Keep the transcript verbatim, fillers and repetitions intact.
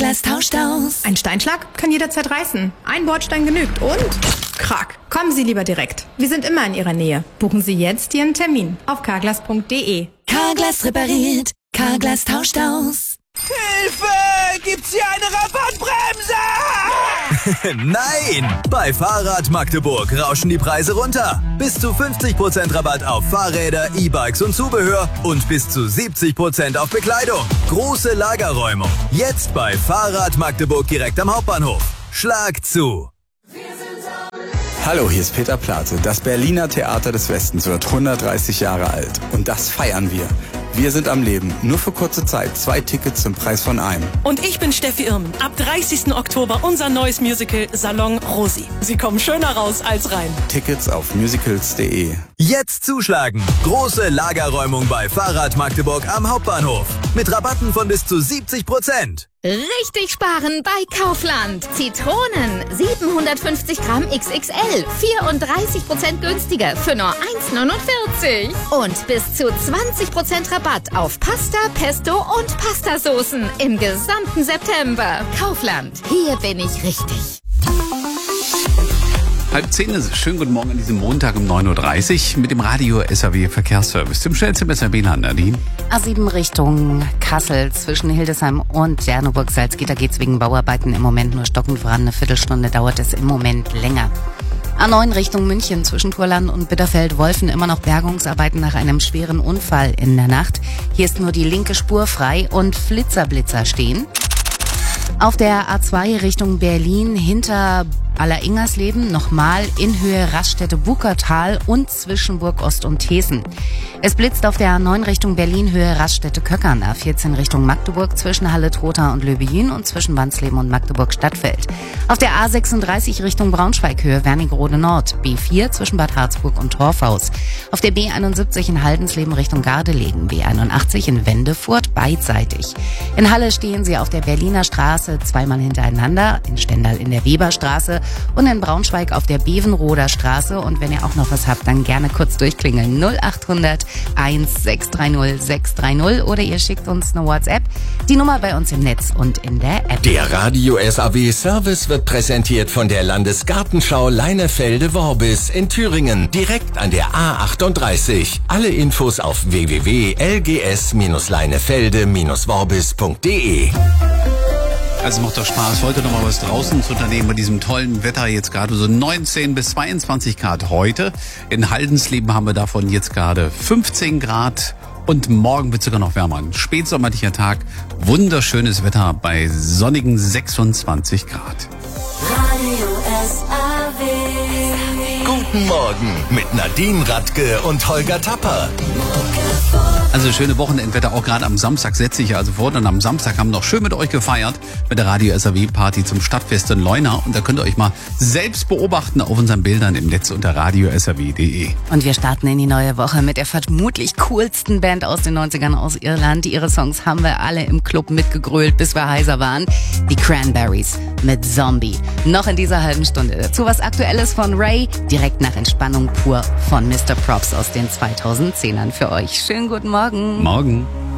Carglass tauscht aus. Ein Steinschlag kann jederzeit reißen. Ein Bordstein genügt und krack. Kommen Sie lieber direkt. Wir sind immer in Ihrer Nähe. Buchen Sie jetzt Ihren Termin auf carglass punkt de. Carglass repariert. Carglass tauscht aus. Hilfe! Gibt's hier eine Rabattbremse? Nein! Bei Fahrrad Magdeburg rauschen die Preise runter. Bis zu fünfzig Prozent Rabatt auf Fahrräder, E-Bikes und Zubehör und bis zu siebzig Prozent auf Bekleidung. Große Lagerräumung. Jetzt bei Fahrrad Magdeburg direkt am Hauptbahnhof. Schlag zu! Hallo, hier ist Peter Plate. Das Berliner Theater des Westens wird hundertdreißig Jahre alt. Und das feiern wir. Wir sind am Leben. Nur für kurze Zeit. Zwei Tickets zum Preis von einem. Und ich bin Steffi Irmen. Ab dreißigsten Oktober unser neues Musical Salon Rosi. Sie kommen schöner raus als rein. Tickets auf musicals punkt de. Jetzt zuschlagen! Große Lagerräumung bei Fahrrad Magdeburg am Hauptbahnhof. Mit Rabatten von bis zu siebzig Prozent. Richtig sparen bei Kaufland. Zitronen siebenhundertfünfzig Gramm X X L, vierunddreißig Prozent günstiger für nur eins neunundvierzig. Und bis zu zwanzig Prozent Rabatt auf Pasta, Pesto und Pastasoßen im gesamten September. Kaufland, hier bin ich richtig. Halb zehn, schönen guten Morgen an diesem Montag um neun Uhr dreißig mit dem Radio S R W Verkehrsservice. Zum schnellsten S R W-Land, Nadine. A sieben Richtung Kassel zwischen Hildesheim und Derneburg-Salzgitter geht's wegen Bauarbeiten im Moment nur stockend voran. Eine Viertelstunde dauert es im Moment länger. A neun Richtung München zwischen Turland und Bitterfeld-Wolfen immer noch Bergungsarbeiten nach einem schweren Unfall in der Nacht. Hier ist nur die linke Spur frei und Flitzerblitzer stehen. Auf der A zwei Richtung Berlin hinter Alleringersleben nochmal in Höhe Raststätte-Wuppertal und zwischen Burg-Ost und Thesen. Es blitzt auf der A neun Richtung Berlin Höhe Raststätte-Köckern, A vierzehn Richtung Magdeburg zwischen Halle-Trotha und Löbejün und zwischen Wansleben und Magdeburg-Stadtfeld. Auf der A sechsunddreißig Richtung Braunschweig Höhe Wernigerode Nord, B vier zwischen Bad Harzburg und Torfhaus. Auf der B einundsiebzig in Haldensleben Richtung Gardelegen, B einundachtzig in Wendefurt beidseitig. In Halle stehen Sie auf der Berliner Straße zweimal hintereinander, in Stendal in der Weberstraße und in Braunschweig auf der Bevenroder Straße. Und wenn ihr auch noch was habt, dann gerne kurz durchklingeln. null achthundert eins sechs drei null sechs drei null oder ihr schickt uns eine WhatsApp. Die Nummer bei uns im Netz und in der App. Der Radio S A W Service wird präsentiert von der Landesgartenschau Leinefelde-Worbis in Thüringen, direkt an der A achtunddreißig. Alle Infos auf w w w punkt l g s leinefelde worbis punkt de. Also macht doch Spaß, heute noch mal was draußen zu unternehmen bei diesem tollen Wetter. Jetzt gerade so neunzehn bis zweiundzwanzig Grad heute. In Haldensleben haben wir davon jetzt gerade fünfzehn Grad. Und morgen wird es sogar noch wärmer. Ein spätsommerlicher Tag. Wunderschönes Wetter bei sonnigen sechsundzwanzig Grad. Radio S A W. Guten Morgen mit Nadine Radke und Holger Tapper. Also schöne Wochenendwetter, auch gerade am Samstag setze ich also vor. Und am Samstag haben wir noch schön mit euch gefeiert mit der Radio S A W Party zum Stadtfest in Leuna. Und da könnt ihr euch mal selbst beobachten auf unseren Bildern im Netz unter radio s a w punkt de. Und wir starten in die neue Woche mit der vermutlich coolsten Band aus den neunzigern aus Irland. Ihre Songs haben wir alle im Club mitgegrölt, bis wir heiser waren. Die Cranberries mit Zombie. Noch in dieser halben Stunde. Dazu was Aktuelles von Ray, direkt nach Entspannung pur von Mister Props aus den zweitausendzehnern für euch. Schönen guten Morgen. Morgen.